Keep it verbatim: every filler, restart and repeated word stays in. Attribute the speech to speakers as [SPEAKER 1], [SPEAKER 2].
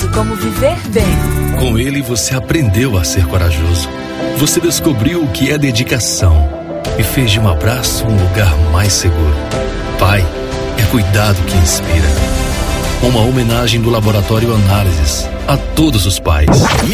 [SPEAKER 1] curso Como Viver Bem.
[SPEAKER 2] Com ele você aprendeu a ser corajoso. Você descobriu o que é dedicação e fez de um abraço um lugar mais seguro. Pai, é cuidado que inspira. Uma homenagem do Laboratório Análises a todos os pais.